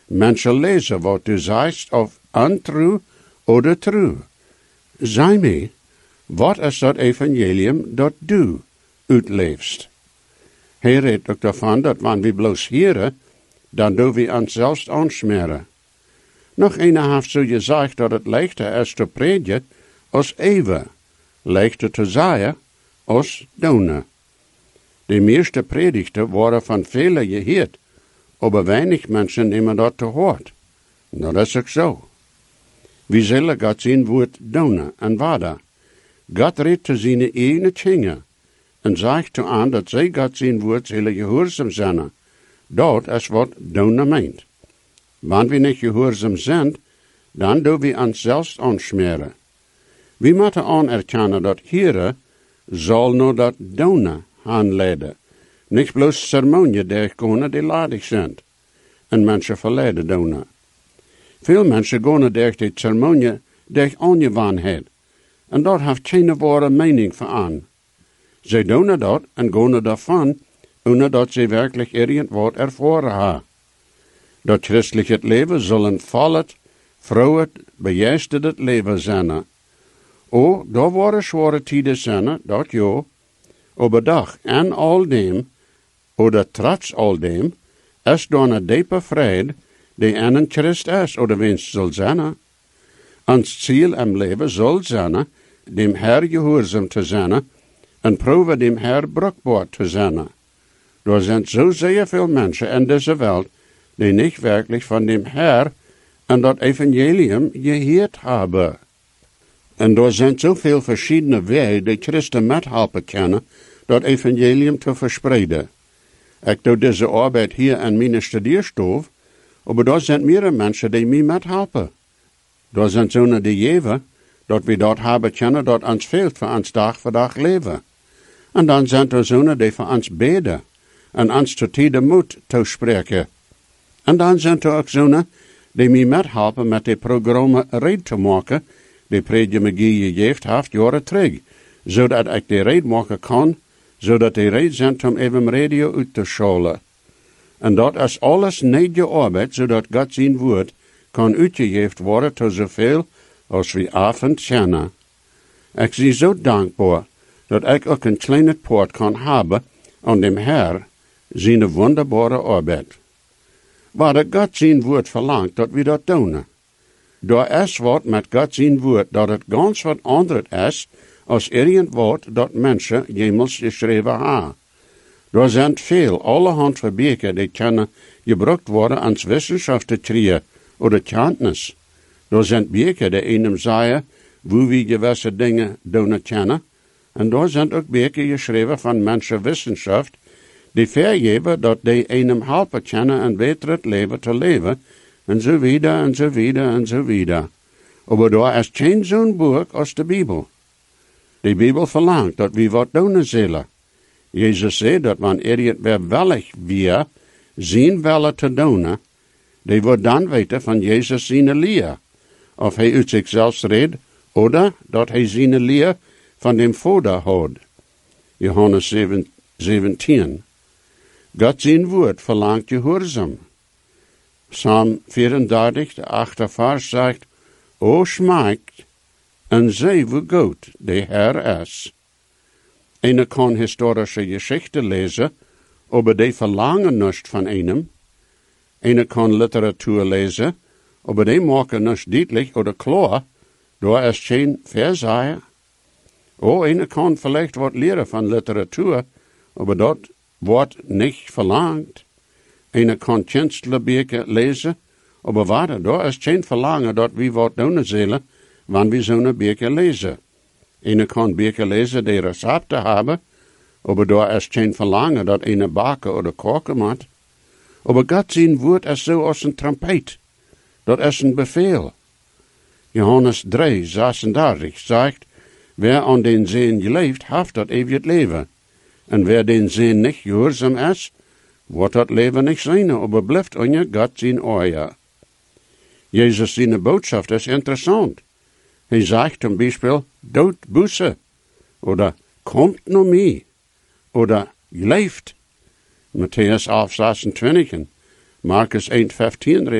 Mensen lezen wat du zeist of untrue oder true. Zei mij, wat is dat evangelium dat du uitleefst? Hij redt ook daarvan dat wanneer we bloos hieren, dan doen we ons zelfs aansmeren. Nog een heeft zo gezegd dat het leichter is te predigen als eeuwen, leichter te zeggen als donen. De meeste predigten worden van velen gehoord, maar weinig mensen nemen dat te hoort. Nou, dat is ook zo. Wie zullen God zijn woord donen en waarden? God redt te zijn eigen dingen en zegt toe aan dat zij God zijn woord zullen gehoorzaam zijn. Dat is wat donen meent. Wanneer we niet gehoorzaam zijn, dan doen we ons zelfs aansmeren. We moeten anerkennen dat Heere zal nou dat donen aanleiden. Niet bloos ceremonie doorgaan die ladig zijn. En mensen verleiden donen. Veel mensen gaan door die ceremonie door ongewoonheid. En dat heeft geen ware mening voor aan. Zij doen dat en gaan daarvan, zonder dat ze werkelijk irgendwat ervaren hebben. Dat christelijk leven zal een vollet, vrolijk, begeisterd leven zijn. O, daar worden zware tijden zijn, dat ja. Aber doch, en al dem, oder trotz al dem, is dan een diepe vrede, die aan een Christ is, oder wens zal zijn. Ons ziel im leven zal zijn, dem Herr gehoorzaam te zijn, en proeven dem Herr bruikbaar te zijn. Er zijn zo zeer veel mensen in deze wereld, die niet werkelijk van dem Herr en dat evangelium gehoord hebben. En er zijn zoveel verschillende wegen die Christen methelpen kunnen, dat evangelium te verspreiden. Ik doe deze arbeid hier aan mijn studierstof, maar er zijn meerdere mensen die mij methelpen. Er zijn zo'n die geven, dat we dat hebben kunnen, dat ons veelt voor ons dag voor dag leven. En dan zijn er zo'n die voor ons beden, en ons tot tijden moed toespreken. En dan zijn er ook zo'n die mij methelpen met die programma red te maken, die Predje McGee gegeven heeft jaren terug, zodat ik die red maken kan, zodat die red zijn om even radio uit te schalten. En dat is alles niet je arbeid, zodat God zijn woord kan uitgegeven worden tot zoveel als we avond kennen. Ik zie zo dankbaar dat ik ook een kleine poort kan hebben aan dem Herr zijn wonderbare arbeid. Waar God zijn woord verlangt dat we dat doen. Daar is wat met God zijn woord dat het ganz wat anders is als irgendwat dat mensen jemals geschreven hebben. Er zijn veel, allerhand verbeken die kunnen gebruikt worden als wetenschap te krijgen oder kennis. Er zijn beken die einem zeggen hoe we gewisse dingen doen kennen. En er zijn ook beken geschreven van mensenwetenschap die vergeven dat die einem helpen kunnen een beter leven te leven. En zo wieder, en zo wieder, en zo wieder. Maar daar is geen zo'n boek als de Bijbel. De Bijbel verlangt dat we wat doen zullen. Jezus zei dat wanneer het weer wellig weer zijn willen te doen, die wordt dan weten van Jezus zijn leer. Of hij uit zichzelf redt, oder dat hij zijn leer van dem Vader houdt. Johannes 17. God zijn woord verlangt gehoorzaam. Psalm 34, de 8e vers zegt, O schmeikt, en zie hoe goed de Herr is. Einer kan historische Geschichte lezen, aber die verlangen nicht von einem. Einer kan Literatur lezen, aber die maken nicht deutlich oder klar, da ist geen Versager. Oh, einer kan vielleicht wat leren van Literatur, aber dort wordt nicht verlangt. Einer kan Künstlerbücher lezen, aber warte, da ist geen verlangen, dat we wat doen zullen, wanneer we zo'n Bücher lezen. Einer kan Bücher lezen die Rezepten hebben, aber da ist geen verlangen, dat einer baken oder koken moet. Aber Gott zijn woord is zo als een trompet. Dat is een bevel. Johannes 3, 36 zegt, wer an den Sehen geleeft, heeft dat eeuwig leven. En wer den Sehen nicht gehoorzaam is, wordt dat leven niet zijn, aber blijft onder Gott zijn oor. Jezus zijn boodschap is interessant. Hij zegt zum Beispiel, dood busse, oder kommt nur mij, oder leeft. Matthäus 11, 26, Markus 1, 15